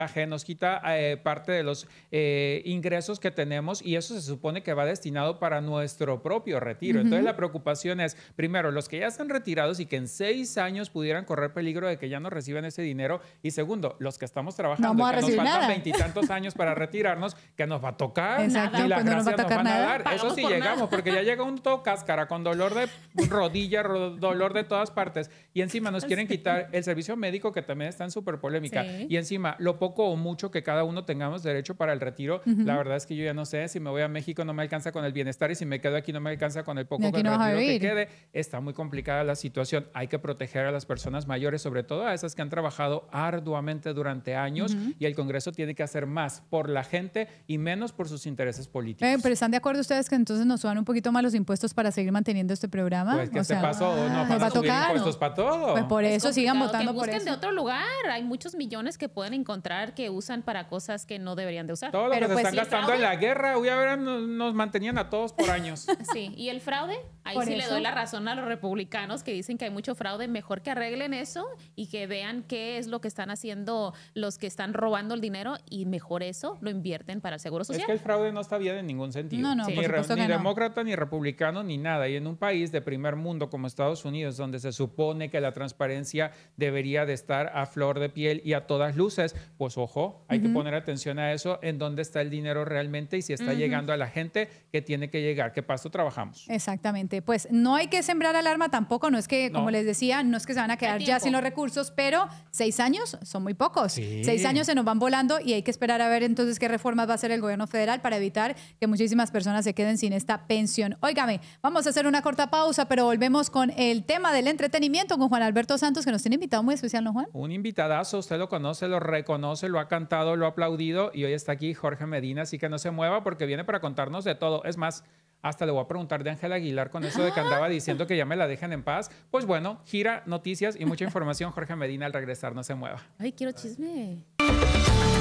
nos quita parte de los ingresos que tenemos y eso se supone que va destinado para nuestro propio retiro. Entonces la preocupación es, primero, los que ya están retirados y que en 6 años pudieran correr peligro de que ya no reciban ese dinero y segundo, los que estamos trabajando, no que nos faltan nada. 20 y tantos años para retirarnos, que nos va a tocar, exacto, y las pues no nos va a gracias nos tocar van a nada. dar. Pagamos Eso sí por llegamos, nada. porque ya llega un todo cáscara con dolor de rodilla, dolor de todas partes y encima nos quieren quitar el servicio médico que también está en súper polémica Sí. y encima lo poco o mucho que cada uno tengamos derecho para el retiro, la verdad es que yo ya no sé, si me voy a México no me alcanza con el bienestar y si me quedo aquí no me alcanza con el poco Y aquí del no vas a retiro que vivir. quede. Está muy complicada la situación, hay que proteger a las personas mayores, sobre todo a esas que han trabajado arduamente durante años y el Congreso tiene que hacer más por la gente y menos por sus intereses políticos. Pero ¿están de acuerdo ustedes que entonces nos suban un poquito más los impuestos para seguir manteniendo este programa? Pues que O se sea, pasó, no nos van va a a subir tocar. impuestos para todo. Pues por Es eso sigan complicado, votando que por busquen eso. de otro lugar. Hay muchos millones que pueden encontrar que usan para cosas que no deberían de usar. Todo lo Pero que se pues están sí, gastando en la guerra, ya verán, nos mantenían a todos por años. Sí, y el fraude, ahí Por sí le eso. doy la razón a los republicanos que dicen que hay mucho fraude. Mejor que arreglen eso y que vean qué es lo que están haciendo los que están robando el dinero y mejor eso lo invierten para el seguro Es social. que el fraude no está bien en ningún sentido. No, no, Sí. por supuesto Ni que no. demócrata, ni republicano, ni nada. Y en un país de primer mundo como Estados Unidos, donde se supone que la transparencia debería de estar a flor de piel y a todas luces, pues ojo, hay que poner atención a eso, en dónde está el dinero realmente y si está llegando a la gente que tiene que llegar. ¿Qué paso trabajamos? Exactamente. Pues no hay que sembrar alarma tampoco, no es que, como No. les decía, no es que se van a quedar Hay ya tiempo. sin los recursos, pero 6 años son muy pocos. Sí. 6 años se nos van volando y hay que esperar a ver entonces qué reformas va a hacer el gobierno federal para evitar que muchísimas personas se queden sin esta pensión. Óigame, vamos a hacer una corta pausa, pero volvemos con el tema del entretenimiento con Juan Alberto Santos, que nos tiene invitado muy especial, ¿no, Juan? Un invitadazo, usted lo conoce, lo reconoce, lo ha cantado, lo ha aplaudido y hoy está aquí Jorge Medina, así que no se mueva porque viene para contarnos de todo. Es más, hasta le voy a preguntar de Ángela Aguilar con eso de que andaba diciendo que ya me la dejen en paz. Pues bueno, gira, noticias y mucha información. Jorge Medina al regresar, no se mueva. Ay, quiero chisme.